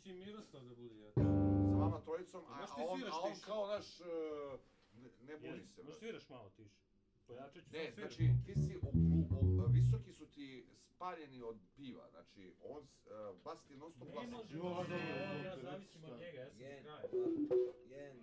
će i Miroslav da bude jači. Sa vama trojicom, a on kao naš... Ne buni se. Možeš sviraš malo tiše. Pojačat ću ne, sam znači, ti si, visoki su ti spaljeni od piva, znači, bas ti non stop glasa. Ne može, ja zavisim od njega, ja sam do kraja. 1,